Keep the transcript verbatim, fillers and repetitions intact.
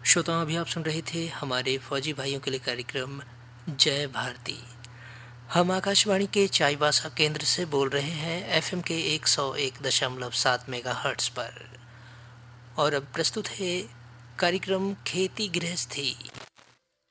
श्रोताओं, अभी आप सुन रहे थे हमारे फौजी भाइयों के लिए कार्यक्रम जय भारती। हम आकाशवाणी के चाईबासा केंद्र से बोल रहे हैं एफएम के एक सौ एक दशमलव सात मेगाहर्ट्ज पर। और अब प्रस्तुत है कार्यक्रम खेती गृहस्थी।